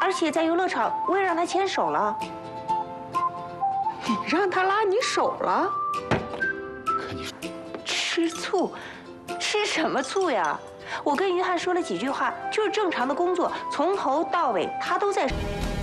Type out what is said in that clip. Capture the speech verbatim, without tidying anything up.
而且在游乐场我也让他牵手了。 你让他拉你手了？ 可你吃醋？吃什么醋呀？我跟于翰说了几句话，就是正常的工作，从头到尾他都在。